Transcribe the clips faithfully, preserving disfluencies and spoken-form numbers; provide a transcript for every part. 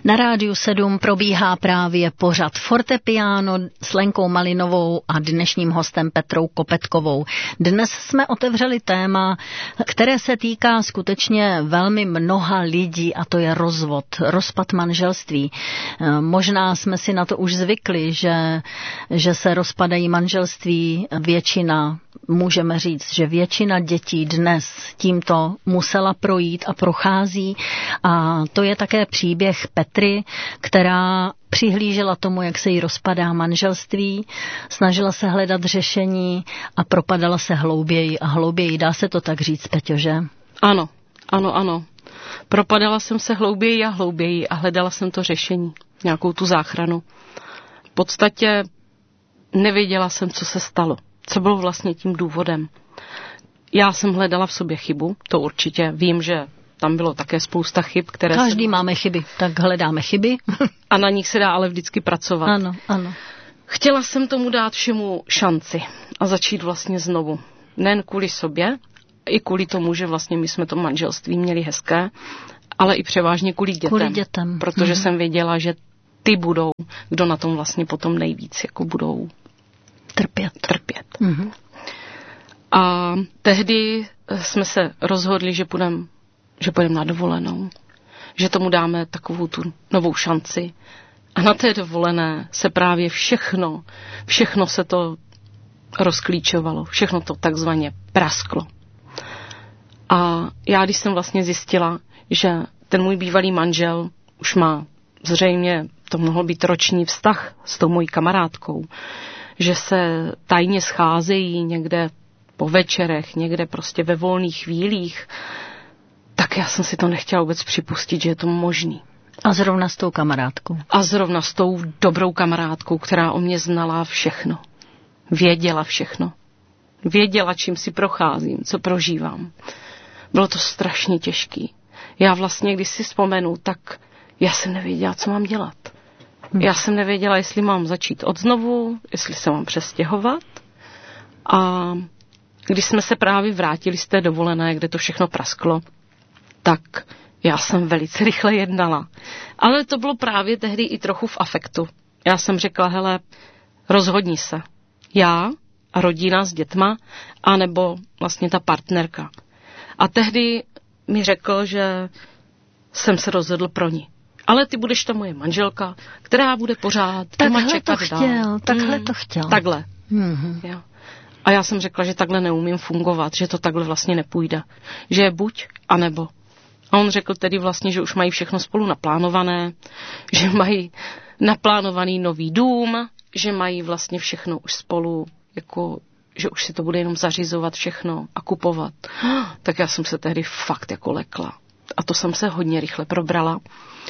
Na Rádiu sedm probíhá právě pořad Fortepiano s Lenkou Malinovou a dnešním hostem Petrou Kopetkovou. Dnes jsme otevřeli téma, které se týká skutečně velmi mnoha lidí, a to je rozvod, rozpad manželství. Možná jsme si na to už zvykli, že, že se rozpadají manželství. Většina, můžeme říct, že většina dětí dnes tímto musela projít a prochází. A to je také příběh Petry, která přihlížela tomu, jak se jí rozpadá manželství, snažila se hledat řešení a propadala se hlouběji a hlouběji. Dá se to tak říct, Peťo, že? Ano, ano, ano. Propadala jsem se hlouběji a hlouběji a hledala jsem to řešení, nějakou tu záchranu. V podstatě nevěděla jsem, co se stalo, co bylo vlastně tím důvodem. Já jsem hledala v sobě chybu, to určitě vím, že tam bylo také spousta chyb, které... Každý se... máme chyby, tak hledáme chyby. A na nich se dá ale vždycky pracovat. Ano, ano. Chtěla jsem tomu dát všemu šanci a začít vlastně znovu. Nejen kvůli sobě, i kvůli tomu, že vlastně my jsme to manželství měli hezké, ale i převážně kvůli dětem. Kvůli dětem. Protože mhm. jsem věděla, že ty budou, kdo na tom vlastně potom nejvíc jako budou trpět. trpět. Mhm. A tehdy jsme se rozhodli, že půjdeme že půjdeme na dovolenou, že tomu dáme takovou tu novou šanci. A na té dovolené se právě všechno, všechno se to rozklíčovalo, všechno to takzvaně prasklo. A já, když jsem vlastně zjistila, že ten můj bývalý manžel už má zřejmě, to mohl být roční vztah s tou mojí kamarádkou, že se tajně scházejí někde po večerech, někde prostě ve volných chvílích, tak já jsem si to nechtěla vůbec připustit, že je to možný. A zrovna s tou kamarádkou. A zrovna s tou dobrou kamarádkou, která o mě znala všechno. Věděla všechno. Věděla, čím si procházím, co prožívám. Bylo to strašně těžký. Já vlastně, když si vzpomenu, tak já jsem nevěděla, co mám dělat. Hm. Já jsem nevěděla, jestli mám začít odznovu, jestli se mám přestěhovat. A když jsme se právě vrátili z té dovolené, kde to všechno prasklo, tak já jsem velice rychle jednala. Ale to bylo právě tehdy i trochu v afektu. Já jsem řekla, hele, rozhodni se. Já a rodina s dětma, anebo vlastně ta partnerka. A tehdy mi řekl, že jsem se rozhodl pro ní. Ale ty budeš ta moje manželka, která bude pořád doma čekat chtěl, dál. Takhle hmm, to chtěl. Takhle. Mm-hmm. Jo. A já jsem řekla, že takhle neumím fungovat, že to takhle vlastně nepůjde. Že je buď, anebo. A on řekl tedy vlastně, že už mají všechno spolu naplánované, že mají naplánovaný nový dům, že mají vlastně všechno už spolu, jako, že už si to bude jenom zařizovat všechno a kupovat. Tak já jsem se tehdy fakt jako lekla. A to jsem se hodně rychle probrala.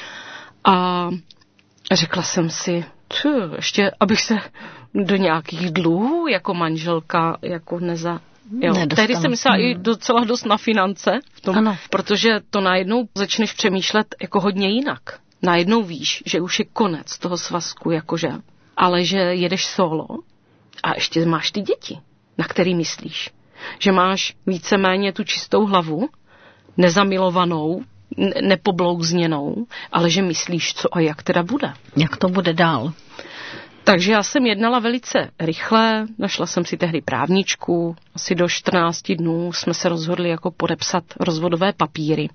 A řekla jsem si, tch, ještě abych se do nějakých dluhů jako manželka jako neza... Jo, tehdy jsem myslela hmm. i docela dost na finance, v tom, ano. protože to najednou začneš přemýšlet jako hodně jinak. Najednou víš, že už je konec toho svazku, jakože, ale že jedeš solo a ještě máš ty děti, na který myslíš. Že máš víceméně tu čistou hlavu, nezamilovanou, nepoblouzněnou, ale že myslíš, co a jak teda bude. Jak to bude dál. Takže já jsem jednala velice rychle, našla jsem si tehdy právničku, asi do čtrnácti dnů jsme se rozhodli jako podepsat rozvodové papíry.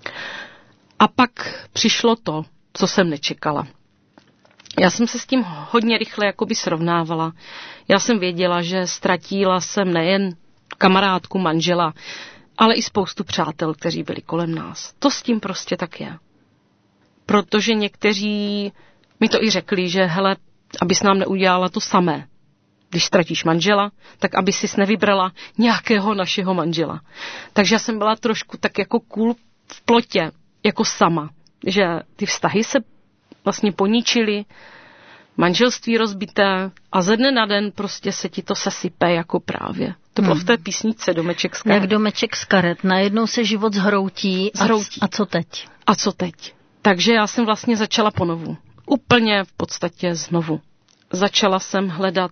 A pak přišlo to, co jsem nečekala. Já jsem se s tím hodně rychle jakoby srovnávala. Já jsem věděla, že ztratila jsem nejen kamarádku, manžela, ale i spoustu přátel, kteří byli kolem nás. To s tím prostě tak je. Protože někteří mi to i řekli, že hele, abys nám neudělala to samé. Když ztratíš manžela, tak aby sis nevybrala nějakého našeho manžela. Takže já jsem byla trošku tak jako kůl v plotě, jako sama. Že ty vztahy se vlastně poničily, manželství rozbité a ze dne na den prostě se ti to sesype jako právě. To bylo hmm. v té písničce Domeček z karet. Jak domeček z karet. Najednou se život zhroutí. zhroutí. A, a co teď? A co teď? Takže já jsem vlastně začala ponovu. Úplně v podstatě znovu. Začala jsem hledat,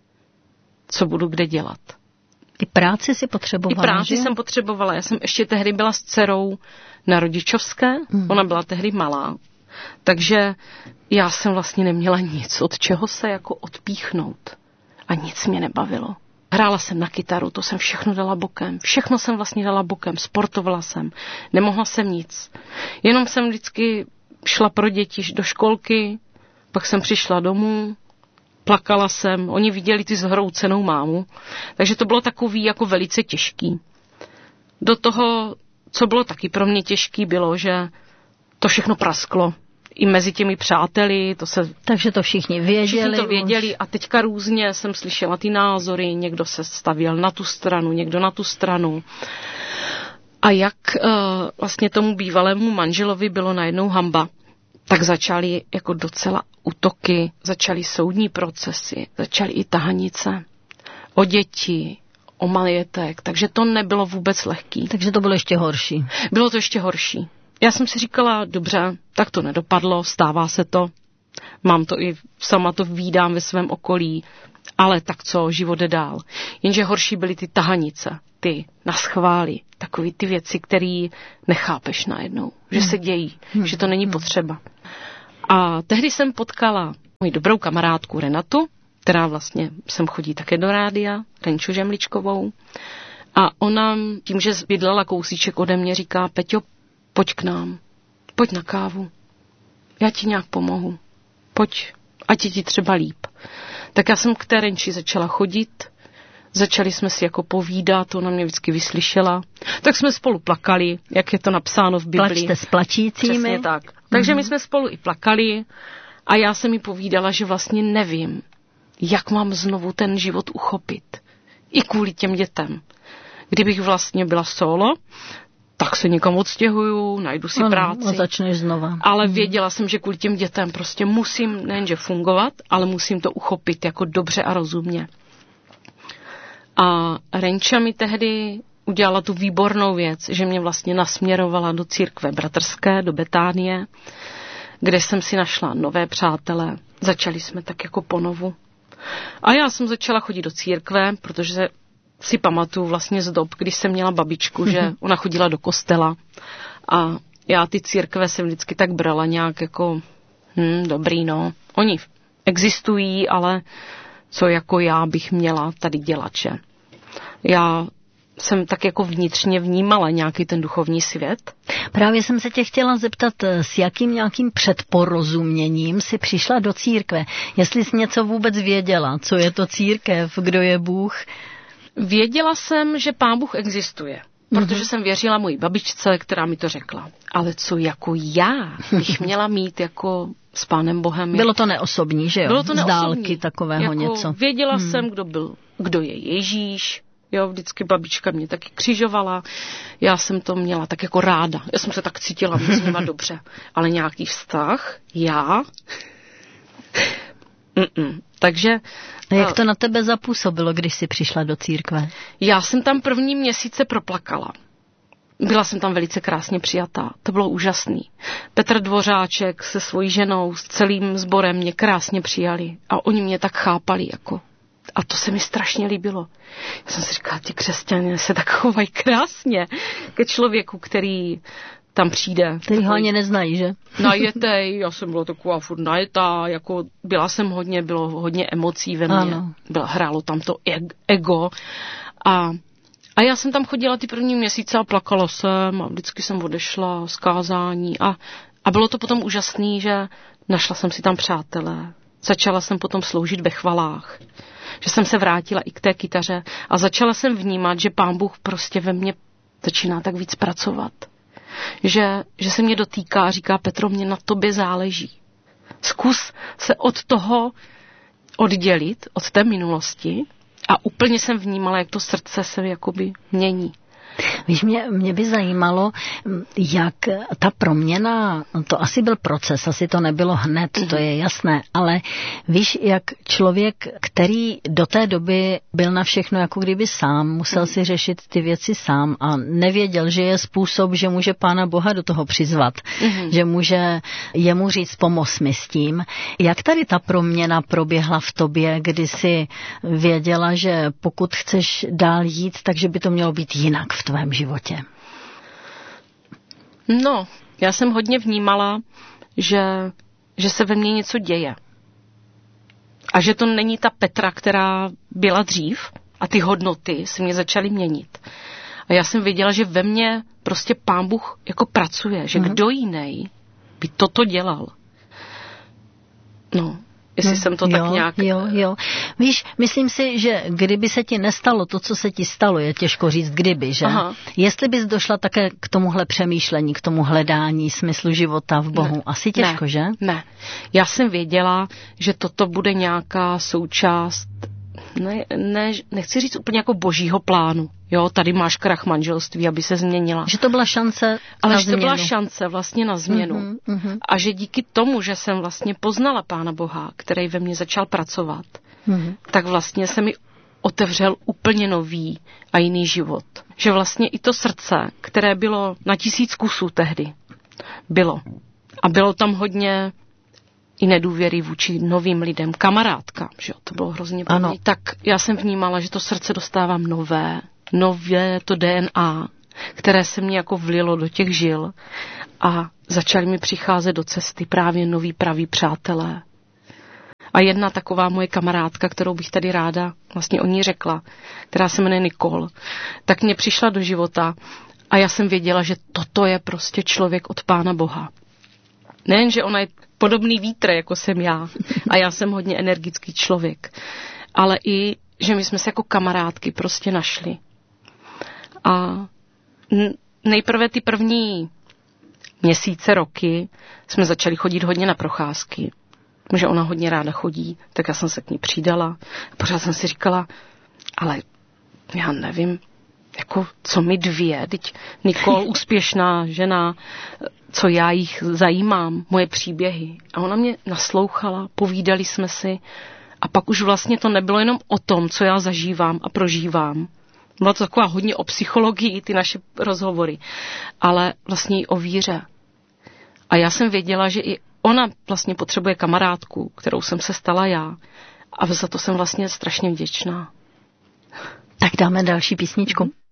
co budu kde dělat. I práci si potřebovala, I práci že? jsem potřebovala. Já jsem ještě tehdy byla s dcerou na rodičovské. Hmm. Ona byla tehdy malá. Takže já jsem vlastně neměla nic, od čeho se jako odpíchnout. A nic mě nebavilo. Hrála jsem na kytaru, to jsem všechno dala bokem. Všechno jsem vlastně dala bokem, sportovala jsem. Nemohla jsem nic. Jenom jsem vždycky šla pro děti do školky, pak jsem přišla domů, plakala jsem, oni viděli ty zhroucenou mámu, takže to bylo takový jako velice těžký. Do toho, co bylo taky pro mě těžký, bylo, že to všechno prasklo. I mezi těmi přáteli, to se... Takže to všichni věděli. Všichni to věděli a teďka různě jsem slyšela ty názory, někdo se stavěl na tu stranu, někdo na tu stranu. A jak uh, vlastně tomu bývalému manželovi bylo najednou hanba, tak začaly jako docela útoky, začaly soudní procesy, začaly i tahanice o děti, o majetek, takže to nebylo vůbec lehký. Takže to bylo ještě horší. Bylo to ještě horší. Já jsem si říkala, dobře, tak to nedopadlo, stává se to, mám to i sama to vídám ve svém okolí, ale tak co, život jde dál. Jenže horší byly ty tahanice, ty naschvály, takový ty věci, které nechápeš najednou, že se dějí, hmm. že to není potřeba. A tehdy jsem potkala moji dobrou kamarádku Renatu, která vlastně sem chodí také do rádia, Renču Žemličkovou. A ona tím, že bydlela kousíček ode mě, říká, Peťo, pojď k nám, pojď na kávu, já ti nějak pomohu, pojď, ať je ti třeba líp. Tak já jsem k té Renči začala chodit, začali jsme si jako povídat, ona mě vždycky vyslyšela, tak jsme spolu plakali, jak je to napsáno v Biblii. Plačte s plačícími. Přesně tak. Takže mm-hmm. my jsme spolu i plakali a já jsem mi povídala, že vlastně nevím, jak mám znovu ten život uchopit. I kvůli těm dětem. Kdybych vlastně byla solo, tak se někam odstěhuju, najdu si ano, práci. A začneš znova. Ale věděla jsem, že kvůli těm dětem prostě musím nejenže fungovat, ale musím to uchopit jako dobře a rozumně. A Renča mi tehdy udělala tu výbornou věc, že mě vlastně nasměrovala do církve bratrské, do Betánie, kde jsem si našla nové přátele. Začali jsme tak jako ponovu. A já jsem začala chodit do církve, protože si pamatuju vlastně z dob, když jsem měla babičku, že ona chodila do kostela a já ty církve jsem vždycky tak brala nějak jako hm, dobrý, no. Oni existují, ale co jako já bych měla tady dělat, že? Já jsem tak jako vnitřně vnímala nějaký ten duchovní svět. Právě jsem se tě chtěla zeptat, s jakým nějakým předporozuměním jsi přišla do církve. Jestli jsi něco vůbec věděla, co je to církev, kdo je Bůh? Věděla jsem, že Pán Bůh existuje, protože mm-hmm. jsem věřila mojí babičce, která mi to řekla. Ale co jako já bych měla mít jako s Pánem Bohem? Bylo to neosobní, že jo? Bylo to neosobní. Z dálky takového jako něco. Věděla hmm. jsem, kdo byl, kdo je Ježíš. Jo, vždycky babička mě taky křižovala. Já jsem to měla tak jako ráda. Já jsem se tak cítila s nima dobře. Ale nějaký vztah, já... Mm-mm. Takže... A jak to na tebe zapůsobilo, když jsi přišla do církve? Já jsem tam první měsíce proplakala. Byla jsem tam velice krásně přijatá. To bylo úžasný. Petr Dvořáček se svojí ženou, s celým sborem mě krásně přijali. A oni mě tak chápali jako... A to se mi strašně líbilo. Já jsem si říkala, ti křesťané se tak chovají krásně ke člověku, který tam přijde. Který ho ani neznají, že? Najetej, já jsem byla taková furt najetá, jako byla jsem hodně, bylo hodně emocí ve mně. Bylo, hrálo tam to ego. A, a já jsem tam chodila ty první měsíce a plakala jsem a vždycky jsem odešla z kázání. A, a bylo to potom úžasný, že našla jsem si tam přátelé. Začala jsem potom sloužit ve chvalách. Že jsem se vrátila i k té kytaře a začala jsem vnímat, že Pán Bůh prostě ve mně začíná tak víc pracovat. Že, že se mě dotýká a říká, Petro, mě na tobě záleží. Zkus se od toho oddělit, od té minulosti a úplně jsem vnímala, jak to srdce se jakoby mění. Víš, mě, mě by zajímalo, jak ta proměna, to asi byl proces, asi to nebylo hned, mm-hmm. to je jasné, ale víš, jak člověk, který do té doby byl na všechno jako kdyby sám, musel mm-hmm. si řešit ty věci sám a nevěděl, že je způsob, že může Pána Boha do toho přizvat, mm-hmm. že může jemu říct, pomoz mi s tím. Jak tady ta proměna proběhla v tobě, kdy jsi věděla, že pokud chceš dál jít, takže by to mělo být jinak v tvém životě? No, já jsem hodně vnímala, že, že se ve mně něco děje. A že to není ta Petra, která byla dřív a ty hodnoty se mě začaly měnit. A já jsem věděla, že ve mně prostě Pán Bůh jako pracuje, že mm-hmm. kdo jiný by toto dělal. No, jestli hmm, jsem to jo, tak nějak... Jo, jo. Víš, myslím si, že kdyby se ti nestalo to, co se ti stalo, je těžko říct kdyby, že? Aha. Jestli bys došla také k tomuhle přemýšlení, k tomu hledání smyslu života v Bohu, ne, asi těžko, ne, že? Ne, já jsem věděla, že toto bude nějaká součást, ne, ne, nechci říct úplně jako božího plánu. Jo, tady máš krach manželství, aby se změnila. Že to byla šance Ale na že změnu. to byla šance vlastně na změnu. Uh-huh, uh-huh. A že díky tomu, že jsem vlastně poznala Pána Boha, který ve mně začal pracovat, uh-huh. tak vlastně se mi otevřel úplně nový a jiný život. Že vlastně i to srdce, které bylo na tisíc kusů tehdy, bylo. A bylo tam hodně i nedůvěry vůči novým lidem, kamarádka, že jo, to bylo hrozně první. Tak já jsem vnímala, že to srdce dostávám nové, nové to D N A, které se mě jako vlilo do těch žil a začaly mi přicházet do cesty právě noví praví přátelé. A jedna taková moje kamarádka, kterou bych tady ráda vlastně o ní řekla, která se jmenuje Nikol, tak mě přišla do života a já jsem věděla, že toto je prostě člověk od Pána Boha. Nejen, že ona je podobný vítr, jako jsem já, a já jsem hodně energický člověk, ale i, že my jsme se jako kamarádky prostě našli. A nejprve ty první měsíce, roky jsme začali chodit hodně na procházky, že ona hodně ráda chodí, tak já jsem se k ní přidala. A pořád jsem si říkala, ale já nevím, jako co my dvě, teď Nikol, úspěšná žena, co já jich zajímám, moje příběhy. A ona mě naslouchala, povídali jsme si a pak už vlastně to nebylo jenom o tom, co já zažívám a prožívám. Bylo to taková hodně o psychologii, ty naše rozhovory, ale vlastně i o víře. A já jsem věděla, že i ona vlastně potřebuje kamarádku, kterou jsem se stala já. A za to jsem vlastně strašně vděčná. Tak dáme další písničku.